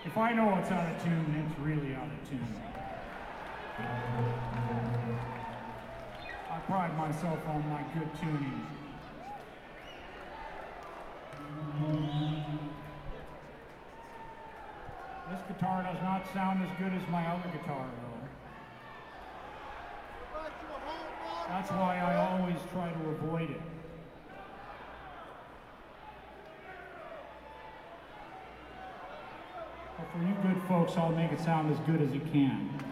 If I know it's out of tune, it's really out of tune. I pride myself on my good tuning. This guitar does not sound as good as my other guitar, though. That's why I always try to avoid it. But for you good folks, I'll make it sound as good as it can.